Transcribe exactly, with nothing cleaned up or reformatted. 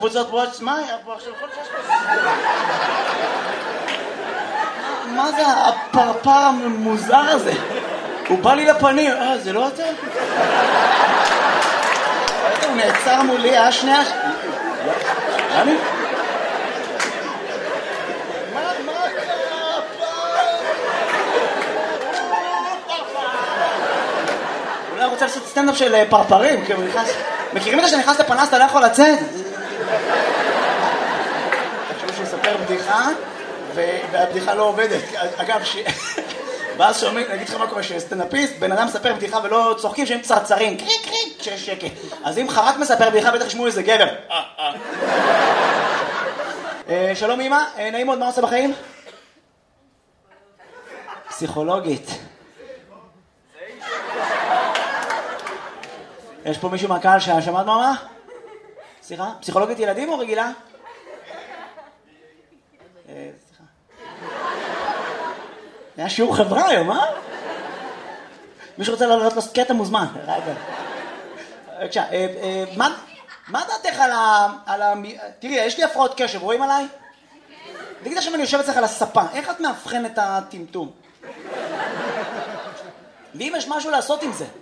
קבוצות וואטס, מה היה פה עכשיו? מה זה הפרפר המוזר הזה? הוא בא לי לפנים, אה, זה לא אתה? הוא נעצר מולי, אה, שנייה? אני? מה, מה קרה פה? אולי רוצה לעשות סטנדאפ של פרפרים, כאילו נכנס... מכירים את זה שנכנס לפנס, אתה לא יכול לצאת? תחשבו שהוא מספר בדיחה, והבדיחה לא עובדת. אגב, ואז שומעים, נגיד לך מה קורה, שסטנדאפיסט, בן אדם מספר בדיחה ולא צוחקים שהם צרצרים, קריק קריק, כשיש שקט. אז אם חרק מספר בדיחה, בטח ישמעו איזה גבר. שלום אמא, נעים מאוד, מה עושה בחיים? פסיכולוגית. יש פה מישהו מהקהל ששמעת מה? סליחה? פסיכולוגית ילדים או רגילה? סליחה. היה שיעור חברה היום, אה? מישהו רוצה לעלות לו קטע מוזמן. בבקשה, מה דעתך על ה... תראי, יש לי הפרעות קשב, רואים עליי? תגיד עכשיו אני יושב אצלך על הספה, איך את מאבחן את הטמטום? ואם יש משהו לעשות עם זה?